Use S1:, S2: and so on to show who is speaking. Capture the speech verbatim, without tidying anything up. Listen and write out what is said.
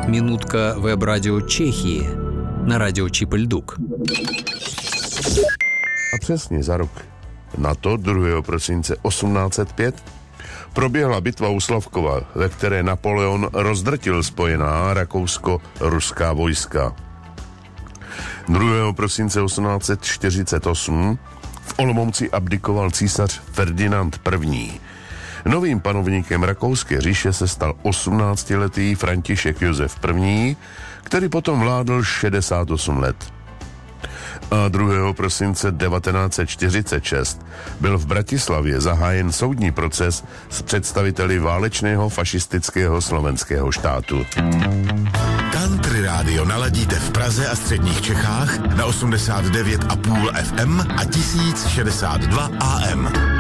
S1: Минутка веб-радио Чехии на радио Чипельдук.
S2: A přesně za rok na to, druhého prosince osmnáct set pět, proběhla bitva u Slavkova, ve které Napoleon rozdrtil spojená rakousko-ruská vojska. druhého prosince osmnáct set čtyřicet osm v Olomouci abdikoval císař Ferdinand I. Novým panovníkem Rakouské říše se stal osmnáctiletý František Josef I., který potom vládl šedesát osm let. A druhého prosince devatenáct set čtyřicet šest byl v Bratislavě zahájen soudní proces s představiteli válečného fašistického slovenského štátu.
S3: Country rádio naladíte v Praze a středních Čechách na osmdesát devět a půl F M a tisíc šedesát dva A M.